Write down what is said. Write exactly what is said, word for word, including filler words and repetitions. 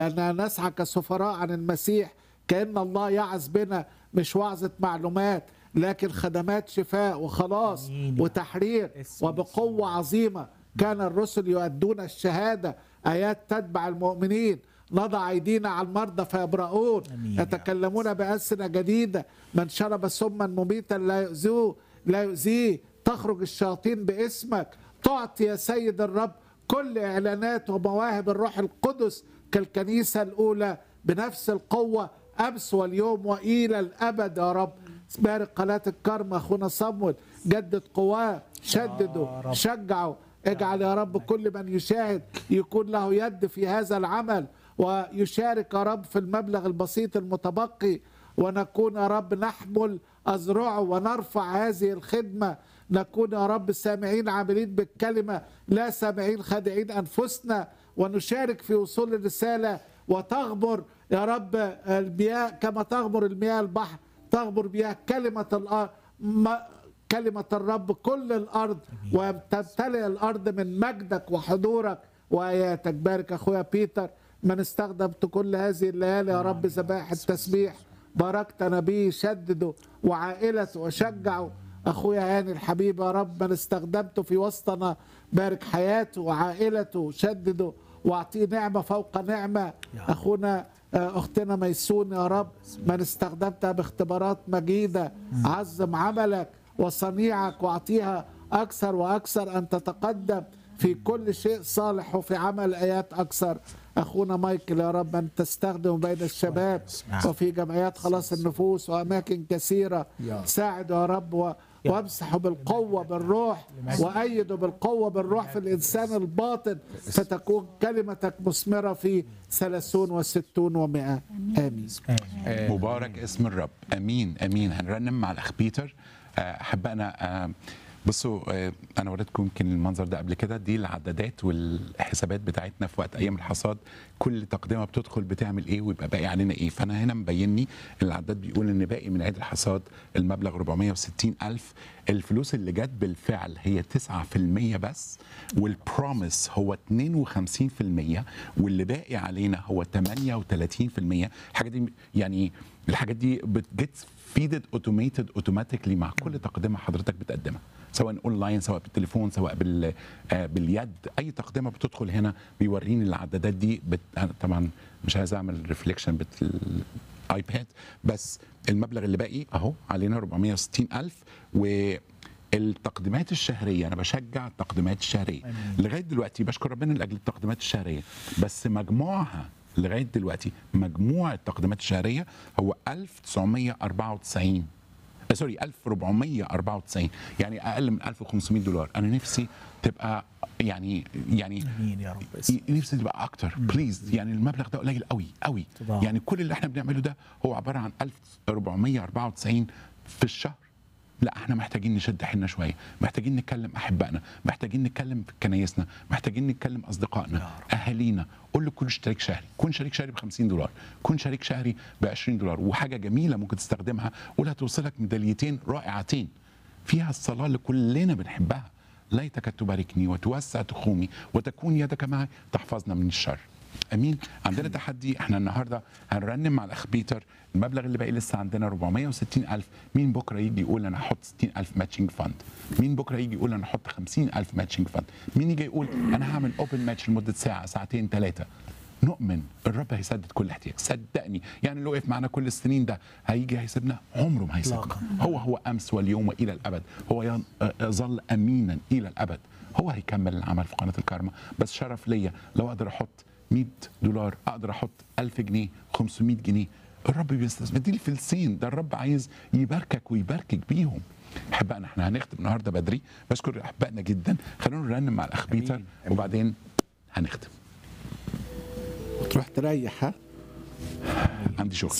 أننا نسعى كسفراء عن المسيح، كأن الله يعظ بنا مش وعظة معلومات لكن خدمات شفاء وخلاص وتحرير وبقوة عظيمة. كان الرسل يؤدون الشهادة، آيات تتبع المؤمنين. نضع أيدينا على المرضى فيبرؤون، يتكلمون بألسنة جديدة. من شرب سما مميتا لا يؤذوه لا يؤذيه. تخرج الشياطين باسمك. تعطي يا سيد الرب كل إعلانات ومواهب الروح القدس كالكنيسة الأولى بنفس القوة أمس واليوم وإلى الأبد يا رب. بارك قناة الكرم أخونا صمويل، جدد قواه، شدده، شجعه. اجعل يا رب كل من يشاهد يكون له يد في هذا العمل ويشارك يا رب في المبلغ البسيط المتبقي، ونكون يا رب نحمل أذرعه ونرفع هذه الخدمة. نكون يا رب سامعين عاملين بالكلمة لا سامعين خادعين أنفسنا، ونشارك في وصول الرسالة. وتغمر يا رب المياه كما تغمر المياه البحر، تغمر بها كلمة الأرض، كلمة الرب كل الأرض، وتمتلئ الأرض من مجدك وحضورك وآياتك. بارك أخويا بيتر من استخدمت كل هذه الليالي يا رب ذبائح التسبيح، باركت نبيه، شدده وعائلته وشجعه. أخويا هاني الحبيب يا رب من استخدمته في وسطنا، بارك حياته وعائلته، شدده واعطيه نعمة فوق نعمة. أخونا أختنا ميسون يا رب من استخدمتها باختبارات مجيدة، عظم عملك وصنيعك واعطيها أكثر وأكثر أن تتقدم في كل شيء صالح وفي عمل آيات أكثر. أخونا مايكل يا رب أن تستخدم بين الشباب وفي جمعيات خلاص النفوس وأماكن كثيرة. ساعد يا رب وامسحه بالقوة بالروح، وأيده بالقوة بالروح في الإنسان الباطن، فتكون كلمتك مثمرة في ثلاثون وستون ومئة. آمين. مبارك اسم الرب. أمين أمين. هنرنم مع الأخ بيتر. أحبائنا بصوا، انا وريتكم يمكن المنظر ده قبل كده. دي العدادات والحسابات بتاعتنا في وقت ايام الحصاد، كل تقدمه بتدخل بتعمل ايه ويبقى باقي علينا ايه. فانا هنا مبيني العداد بيقول ان باقي من عيد الحصاد المبلغ أربعمائة وستين ألف. الفلوس اللي جت بالفعل هي تسعة في المية بس، والبروميس هو اثنين وخمسين في المية، واللي باقي علينا هو ثمانية وثلاثين في المية. الحاجه دي يعني الحاجات دي بتجيت فيدد اوتوميتد اوتوماتيكلي مع كل تقدمه حضرتك بتقدمها، سواء اونلاين سواء بالتليفون سواء بال باليد. اي تقدمه بتدخل هنا بيوريني العدادات دي بت... طبعا مش عايز اعمل ريفليكشن بالايباد، بس المبلغ اللي باقي اهو علينا أربعمائة وستين ألف. والتقديمات الشهريه، انا بشجع التقديمات الشهريه لغايه دلوقتي، بشكر ربنا لاجل التقديمات الشهريه، بس مجموعها لغايه دلوقتي مجموع التقديمات الشهريه هو ألف وتسعمائة وأربعة وتسعين سوري ألف وأربعمائة وأربعة وتسعين، يعني اقل من ألف وخمسمائة دولار. انا نفسي تبقى يعني يعني يا رب، نفسي تبقى اكتر بليز. يعني المبلغ ده قليل قوي قوي. يعني كل اللي احنا بنعمله ده هو عباره عن ألف وأربعمائة وأربعة وتسعين في الشهر. لا، احنا محتاجين نشد حيلنا شويه، محتاجين نتكلم احبائنا، محتاجين نتكلم في كنايسنا، محتاجين نتكلم اصدقائنا، اهالينا. قول له كل شريك شهري، كون شريك شهري ب خمسين دولار، كون شريك شهري ب عشرين دولار. وحاجه جميله ممكن تستخدمها، قولها توصلك ميداليتين رائعتين فيها الصلاه اللي كلنا بنحبها: ليتك تباركني وتوسع تخومي وتكون يدك معي تحفظنا من الشر. امين. عندنا تحدي، احنا النهارده هنرنم مع الاخ بيتر. المبلغ اللي باقي لسه عندنا أربعمائة وستين ألف. مين بكره يجي يقول انا هحط ستين ألف ماتشنج فاند؟ مين بكره يجي يقول انا هحط خمسين ألف ماتشنج فاند؟ مين يجي يقول انا هعمل اوبن ماتش لمده ساعه ساعتين ثلاثه؟ نؤمن الرب هيسدد كل احتياج، صدقني. يعني اللي وقف معنا كل السنين ده هيجي هيسيبنا؟ عمره ما هيسيبنا. هو هو امس واليوم والى الابد، هو يظل امينا الى الابد. هو هيكمل العمل في قناه الكارما. بس شرف ليا لو اقدر احط مئة دولار، اقدر احط ألف جنيه، خمسمائة جنيه. الرب بيستثمر، دي الفلسين ده الرب عايز يباركك ويباركك بيهم. احبائنا احنا هنختم النهارده بدري، بشكر احبائنا جدا. خلونا نرنم مع الاخ بيتر وبعدين هنختم. تروح تريح. ها عندي شغل.